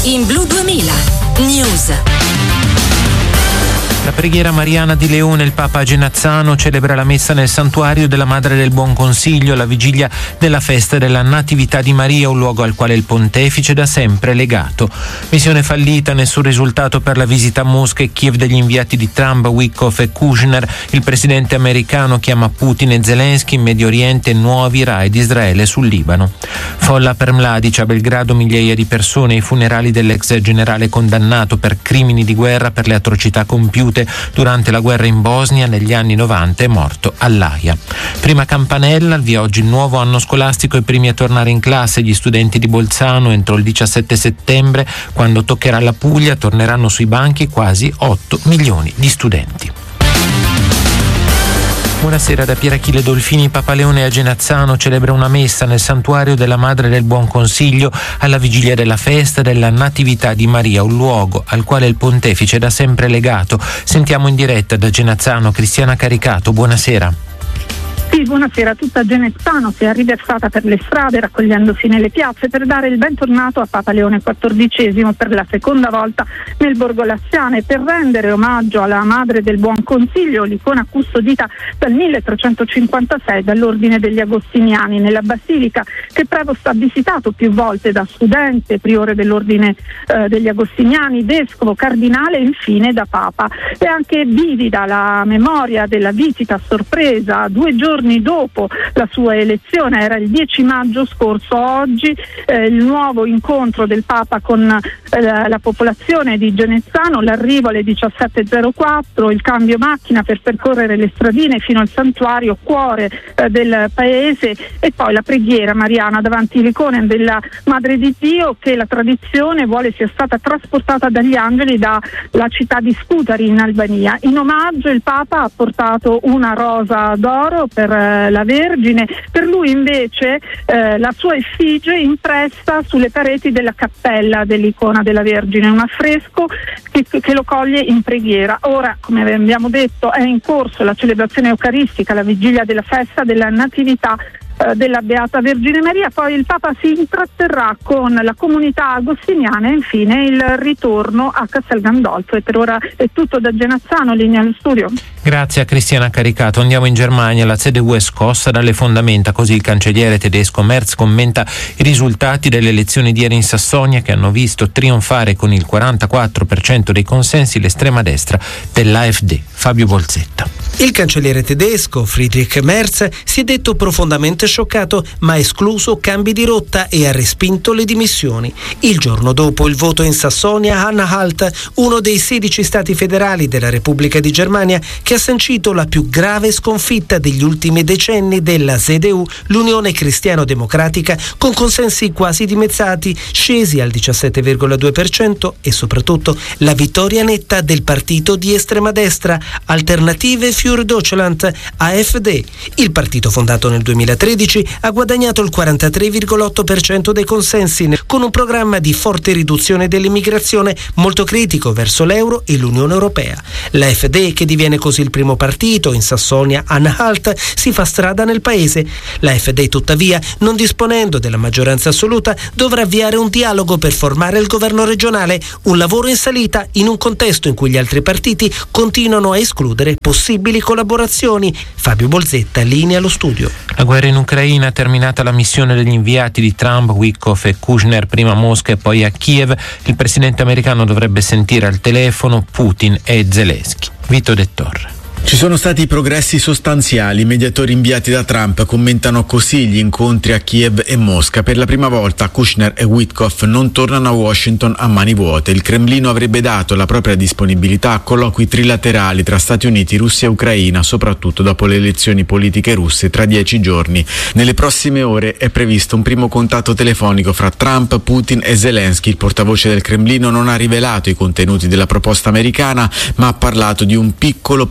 in Blu 2000 News. La preghiera mariana di Leone, il Papa a Genazzano celebra la messa nel santuario della Madre del Buon Consiglio alla vigilia della festa della Natività di Maria, un luogo al quale il pontefice da sempre legato. Missione fallita, nessun risultato per la visita a Mosca e Kiev degli inviati di Trump, Witkoff e Kushner. Il presidente americano chiama Putin e Zelensky in Medio Oriente, nuovi raid Israele sul Libano. Folla per Mladic, a Belgrado migliaia di persone ai funerali dell'ex generale condannato per crimini di guerra per le atrocità compiute durante la guerra in Bosnia negli anni 90, è morto all'Aia. Prima campanella, al via oggi il nuovo anno scolastico, i primi a tornare in classe gli studenti di Bolzano. Entro il 17 settembre, quando toccherà la Puglia, torneranno sui banchi quasi 8 milioni di studenti. Buonasera da Pierachille Dolfini. Papa Leone a Genazzano celebra una messa nel santuario della Madre del Buon Consiglio alla vigilia della festa della Natività di Maria, un luogo al quale il pontefice è da sempre legato. Sentiamo in diretta da Genazzano Cristiana Caricato. Buonasera. Sì, buonasera. Tutta Genazzano si è riversata per le strade, raccogliendosi nelle piazze per dare il bentornato a Papa Leone XIV per la seconda volta nel Borgo Laziale, per rendere omaggio alla Madre del Buon Consiglio, l'icona custodita dal 1356 dall'Ordine degli Agostiniani nella Basilica, che Prevost ha visitato più volte da studente, priore dell'Ordine degli Agostiniani, vescovo, cardinale e infine da Papa. È anche vivida la memoria della visita a sorpresa 2 giorni dopo la sua elezione. Era il 10 maggio scorso. Oggi il nuovo incontro del Papa con la popolazione di Genazzano, l'arrivo alle 17.04, il cambio macchina per percorrere le stradine fino al santuario, cuore del paese, e poi la preghiera mariana davanti all'icona della Madre di Dio, che la tradizione vuole sia stata trasportata dagli angeli dalla città di Scutari in Albania. In omaggio il Papa ha portato una rosa d'oro per la Vergine. Per lui invece la sua effigie impressa sulle pareti della cappella dell'icona della Vergine, un affresco che lo coglie in preghiera. Ora, come abbiamo detto, è in corso la celebrazione eucaristica, la vigilia della festa della Natività della Beata Vergine Maria. Poi il Papa si intratterrà con la comunità agostiniana e infine il ritorno a Castel Gandolfo. E per ora è tutto da Genazzano, linea allo studio. Grazie a Cristiana Caricato. Andiamo in Germania. La CDU è scossa dalle fondamenta, così il cancelliere tedesco Merz commenta i risultati delle elezioni di ieri in Sassonia, che hanno visto trionfare con il 44% dei consensi l'estrema destra dell'AfD. Fabio Bolzetta. Il cancelliere tedesco Friedrich Merz si è detto profondamente scioccato, ma ha escluso cambi di rotta e ha respinto le dimissioni. Il giorno dopo il voto in Sassonia-Anhalt, uno dei 16 stati federali della Repubblica di Germania, che ha sancito la più grave sconfitta degli ultimi decenni della CDU, l'Unione Cristiano-Democratica, con consensi quasi dimezzati, scesi al 17,2%, e soprattutto la vittoria netta del partito di estrema destra Alternative für Deutschland, AfD. Il partito fondato nel 2013 ha guadagnato il 43,8% dei consensi, con un programma di forte riduzione dell'immigrazione molto critico verso l'euro e l'Unione Europea. L'AfD, che diviene così il primo partito in Sassonia-Anhalt, si fa strada nel paese. L'AfD, tuttavia, non disponendo della maggioranza assoluta, dovrà avviare un dialogo per formare il governo regionale, un lavoro in salita in un contesto in cui gli altri partiti continuano a escludere possibili collaborazioni. Fabio Bolzetta, linea allo studio. La guerra in Ucraina, terminata la missione degli inviati di Trump, Witkoff e Kushner, prima a Mosca e poi a Kiev, il presidente americano dovrebbe sentire al telefono Putin e Zelensky. Vito De Torre. Ci sono stati progressi sostanziali. I mediatori inviati da Trump commentano così gli incontri a Kiev e Mosca. Per la prima volta Kushner e Witkoff non tornano a Washington a mani vuote. Il Cremlino avrebbe dato la propria disponibilità a colloqui trilaterali tra Stati Uniti, Russia e Ucraina, soprattutto dopo le elezioni politiche russe tra 10 giorni. Nelle prossime ore è previsto un primo contatto telefonico fra Trump, Putin e Zelensky. Il portavoce del Cremlino non ha rivelato i contenuti della proposta americana, ma ha parlato di un piccolo passo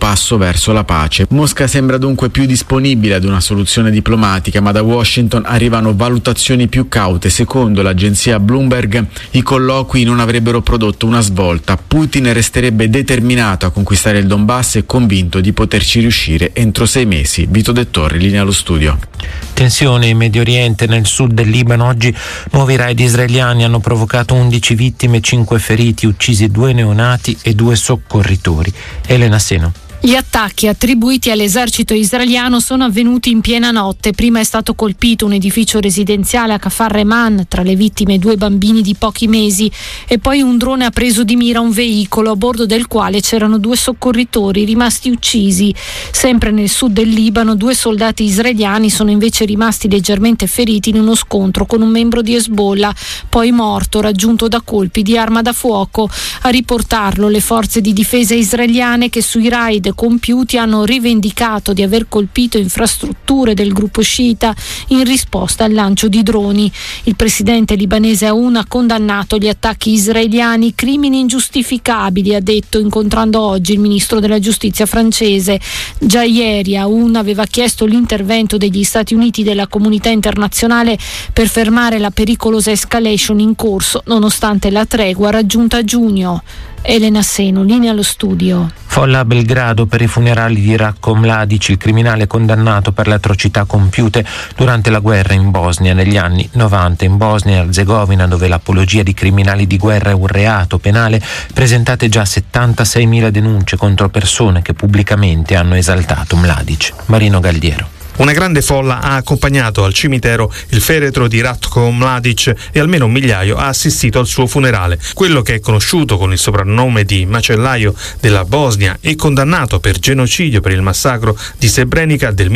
verso la pace. Mosca sembra dunque più disponibile ad una soluzione diplomatica, ma da Washington arrivano valutazioni più caute. Secondo l'agenzia Bloomberg, i colloqui non avrebbero prodotto una svolta. Putin resterebbe determinato a conquistare il Donbass e convinto di poterci riuscire entro 6 mesi. Vito De Torri, linea allo studio. Tensione in Medio Oriente, nel sud del Libano. Oggi nuovi raid israeliani hanno provocato 11 vittime e 5 feriti, uccisi 2 neonati e 2 soccorritori. Elena Seno. Gli attacchi attribuiti all'esercito israeliano sono avvenuti in piena notte. Prima è stato colpito un edificio residenziale a Kfar Eman, tra le vittime 2 bambini di pochi mesi, e poi un drone ha preso di mira un veicolo a bordo del quale c'erano 2 soccorritori rimasti uccisi. Sempre nel sud del Libano, 2 soldati israeliani sono invece rimasti leggermente feriti in uno scontro con un membro di Hezbollah, poi morto, raggiunto da colpi di arma da fuoco. A riportarlo le forze di difesa israeliane, che sui raid compiuti hanno rivendicato di aver colpito infrastrutture del gruppo sciita in risposta al lancio di droni. Il presidente libanese Aoun ha condannato gli attacchi israeliani, crimini ingiustificabili, ha detto, incontrando oggi il ministro della giustizia francese. Già ieri Aoun aveva chiesto l'intervento degli Stati Uniti e della comunità internazionale per fermare la pericolosa escalation in corso, nonostante la tregua raggiunta a giugno. Elena Seno, linea allo studio. Folla a Belgrado per i funerali di Ratko Mladic, il criminale condannato per le atrocità compiute durante la guerra in Bosnia negli anni 90. In Bosnia e Erzegovina, dove l'apologia di criminali di guerra è un reato penale, presentate già 76.000 denunce contro persone che pubblicamente hanno esaltato Mladic. Marino Galdiero. Una grande folla ha accompagnato al cimitero il feretro di Ratko Mladic e almeno 1 migliaio ha assistito al suo funerale. Quello che è conosciuto con il soprannome di macellaio della Bosnia e condannato per genocidio per il massacro di Srebrenica del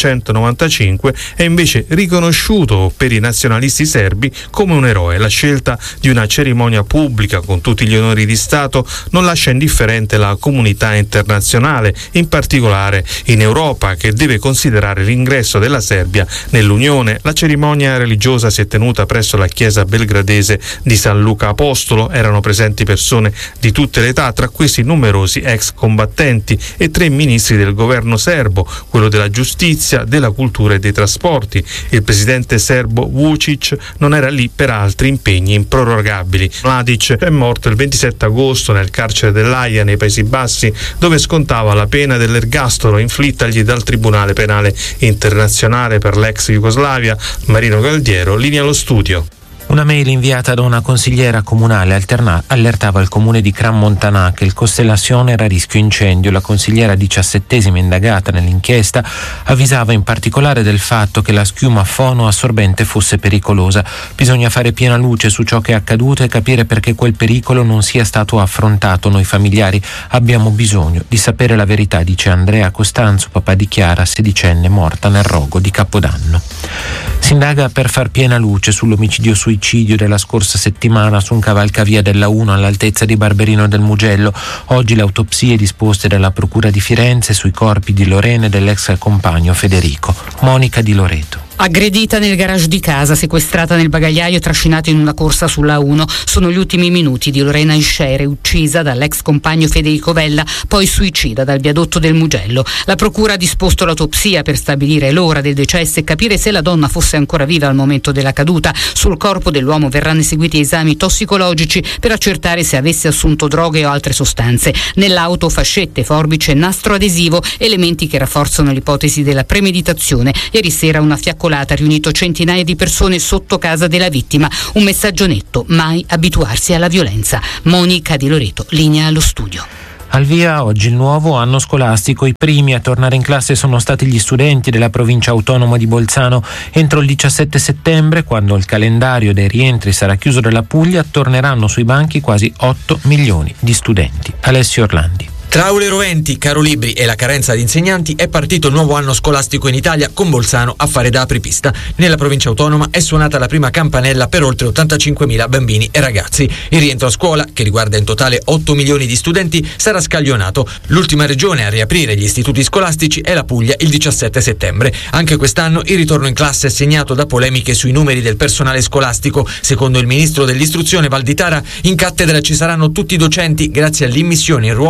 1995 è invece riconosciuto per i nazionalisti serbi come un eroe. La scelta di una cerimonia pubblica con tutti gli onori di Stato non lascia indifferente la comunità internazionale, in particolare in Europa, che deve considerare l'ingresso della Serbia nell'Unione. La cerimonia religiosa si è tenuta presso la chiesa belgradese di San Luca Apostolo. Erano presenti persone di tutte le età, tra questi numerosi ex combattenti e 3 ministri del governo serbo, quello della giustizia, della cultura e dei trasporti. Il presidente serbo Vučić non era lì per altri impegni improrogabili. Mladic è morto il 27 agosto nel carcere dell'Aia nei Paesi Bassi, dove scontava la pena dell'ergastolo inflittagli dal Tribunale Penale Internazionale per l'ex Jugoslavia. Marino Galdiero, linea allo studio. Una mail inviata da una consigliera comunale allertava il comune di Crans-Montana che il Costellazione era a rischio incendio. La consigliera 17ª indagata nell'inchiesta avvisava in particolare del fatto che la schiuma fonoassorbente fosse pericolosa. Bisogna fare piena luce su ciò che è accaduto e capire perché quel pericolo non sia stato affrontato. Noi familiari abbiamo bisogno di sapere la verità, dice Andrea Costanzo, papà di Chiara, 16enne, morta nel rogo di Capodanno. Si indaga per far piena luce sull'omicidio suicidio della scorsa settimana su un cavalcavia della 1 all'altezza di Barberino del Mugello. Oggi le autopsie disposte dalla Procura di Firenze sui corpi di Lorena e dell'ex compagno Federico. Monica Di Loreto. Aggredita nel garage di casa, sequestrata nel bagagliaio e trascinata in una corsa sulla A1. Sono gli ultimi minuti di Lorena Iscere, uccisa dall'ex compagno Federico Vella, poi suicida dal viadotto del Mugello. La procura ha disposto l'autopsia per stabilire l'ora del decesso e capire se la donna fosse ancora viva al momento della caduta. Sul corpo dell'uomo verranno eseguiti esami tossicologici per accertare se avesse assunto droghe o altre sostanze. Nell'auto fascette, forbice, nastro adesivo, elementi che rafforzano l'ipotesi della premeditazione. Ieri sera una fiaccolata ha riunito centinaia di persone sotto casa della vittima. Un messaggio netto: mai abituarsi alla violenza. Monica Di Loreto, linea allo studio. Al via oggi il nuovo anno scolastico. I primi a tornare in classe sono stati gli studenti della provincia autonoma di Bolzano. Entro il 17 settembre, quando il calendario dei rientri sarà chiuso dalla Puglia, torneranno sui banchi quasi 8 milioni di studenti. Alessio Orlandi. Tra aule roventi, caro libri e la carenza di insegnanti è partito il nuovo anno scolastico in Italia, con Bolzano a fare da apripista. Nella provincia autonoma è suonata la prima campanella per oltre 85.000 bambini e ragazzi. Il rientro a scuola, che riguarda in totale 8 milioni di studenti, sarà scaglionato. L'ultima regione a riaprire gli istituti scolastici è la Puglia il 17 settembre. Anche quest'anno il ritorno in classe è segnato da polemiche sui numeri del personale scolastico. Secondo il ministro dell'istruzione Valditara, in cattedra ci saranno tutti i docenti grazie all'immissione in ruolo di oltre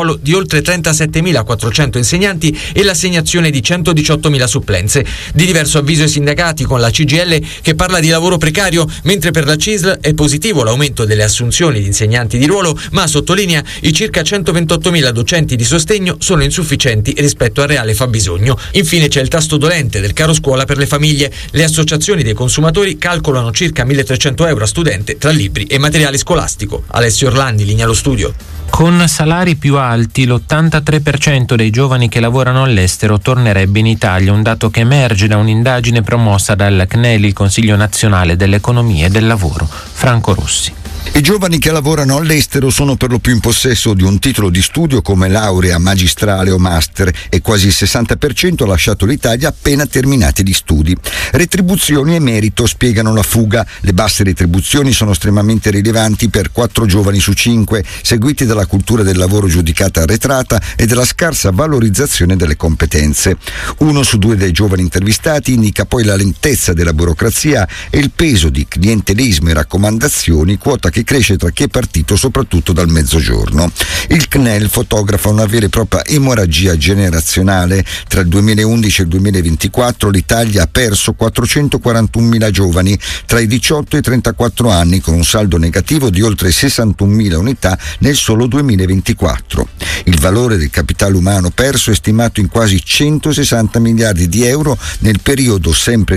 oltre 37.400 insegnanti e l'assegnazione di 118.000 supplenze. Di diverso avviso ai sindacati, con la CGIL che parla di lavoro precario, mentre per la CISL è positivo l'aumento delle assunzioni di insegnanti di ruolo, ma sottolinea i circa 128.000 docenti di sostegno sono insufficienti rispetto al reale fabbisogno. Infine c'è il tasto dolente del caro scuola per le famiglie. Le associazioni dei consumatori calcolano circa 1.300 euro a studente tra libri e materiale scolastico. Alessio Orlandi, linea allo studio. Con salari più alti, l'83% dei giovani che lavorano all'estero tornerebbe in Italia, un dato che emerge da un'indagine promossa dal CNEL, il Consiglio Nazionale dell'Economia e del Lavoro. Franco Rossi. I giovani che lavorano all'estero sono per lo più in possesso di un titolo di studio come laurea, magistrale o master e quasi il 60% ha lasciato l'Italia appena terminati gli studi. Retribuzioni e merito spiegano la fuga. Le basse retribuzioni sono estremamente rilevanti per 4 giovani su 5, seguiti dalla cultura del lavoro giudicata arretrata e dalla scarsa valorizzazione delle competenze. 1 su 2 dei giovani intervistati indica poi la lentezza della burocrazia e il peso di clientelismo e raccomandazioni, quota che cresce tra chi è partito soprattutto dal mezzogiorno. Il CNEL fotografa una vera e propria emorragia generazionale. Tra il 2011 e il 2024 l'Italia ha perso 441.000 giovani tra i 18 e i 34 anni, con un saldo negativo di oltre 61.000 unità nel solo 2024. Il valore del capitale umano perso è stimato in quasi 160 miliardi di euro nel periodo sempre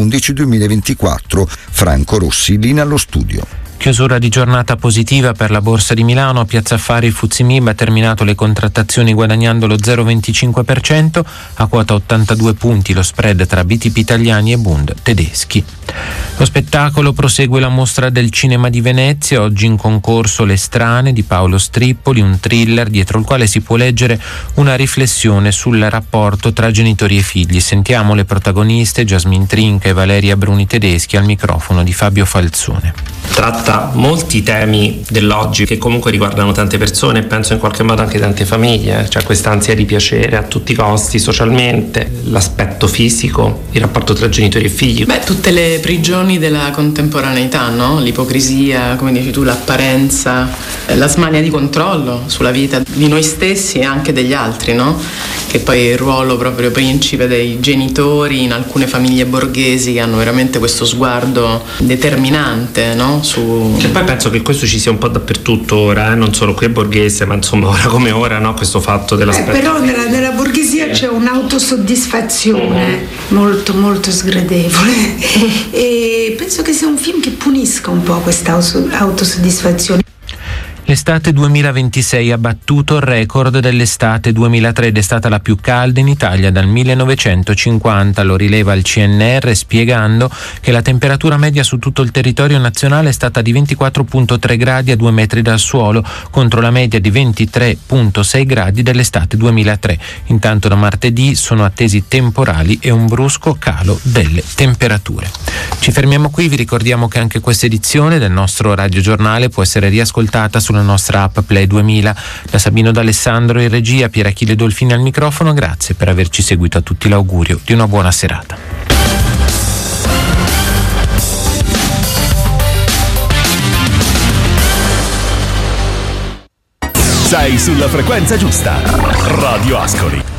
2011-2024. Franco Rossi, linea allo studio. Chiusura di giornata positiva per la Borsa di Milano. A Piazza Affari Fuzzi MIB ha terminato le contrattazioni guadagnando lo 0,25%, a quota 82 punti lo spread tra BTP italiani e Bund tedeschi. Lo spettacolo prosegue la mostra del cinema di Venezia, oggi in concorso Le Strane di Paolo Strippoli, un thriller dietro il quale si può leggere una riflessione sul rapporto tra genitori e figli. Sentiamo le protagoniste Jasmine Trinca e Valeria Bruni Tedeschi al microfono di Fabio Falzone. Tratta molti temi dell'oggi che comunque riguardano tante persone e penso in qualche modo anche tante famiglie, cioè quest'ansia di piacere a tutti i costi socialmente, l'aspetto fisico, il rapporto tra genitori e figli. Tutte le prigioni della contemporaneità, no? L'ipocrisia, come dici tu, l'apparenza, la smania di controllo sulla vita di noi stessi e anche degli altri, no? Che poi è il ruolo proprio principe dei genitori in alcune famiglie borghesi che hanno veramente questo sguardo determinante, no? E poi penso che questo ci sia un po' dappertutto ora, non solo qui a Borghese, ma insomma ora come ora, no? Questo fatto dell'aspetto. Però nella borghesia c'è un'autosoddisfazione molto molto sgradevole e penso che sia un film che punisca un po' questa autosoddisfazione. L'estate 2026 ha battuto il record dell'estate 2003 ed è stata la più calda in Italia dal 1950, lo rileva il CNR spiegando che la temperatura media su tutto il territorio nazionale è stata di 24,3 gradi a 2 metri dal suolo contro la media di 23,6 gradi dell'estate 2003. Intanto da martedì sono attesi temporali e un brusco calo delle temperature. Ci fermiamo qui, vi ricordiamo che anche questa edizione del nostro radiogiornale può essere riascoltata sulla nostra app Play 2000. Da Sabino D'Alessandro in regia, Pier Achille Dolfini al microfono, grazie per averci seguito, a tutti l'augurio di una buona serata. Sei sulla frequenza giusta. Radio Ascoli.